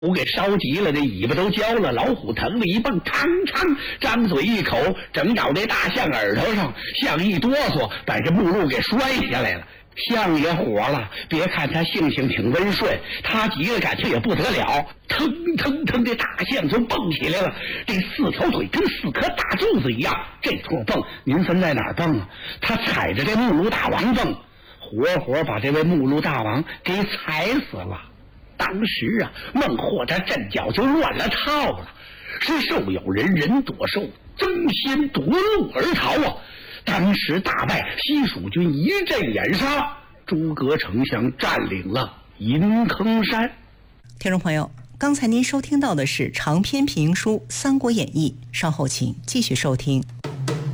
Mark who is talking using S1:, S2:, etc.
S1: 虎给烧急了，这尾巴都焦了，老虎疼的一蹦，嘡嘡，张嘴一口，正咬这大象耳朵上，象一哆嗦，把这木鹿给摔下来了。象也火了，别看他性情挺温顺，他急了感情也不得了，腾腾腾，这大象就蹦起来了，这4条腿跟4颗大柱子一样，这通蹦，您分在哪儿蹦啊？他踩着这木鹿大王蹦，活活把这位木鹿大王给踩死了。当时啊，孟获他阵脚就乱了套了，是兽有人，人躲兽，争先夺路而逃啊！当时大败，西蜀军一阵掩杀，诸葛丞相占领了银坑山。
S2: 听众朋友，刚才您收听到的是长篇评书《三国演义》，稍后请继续收听。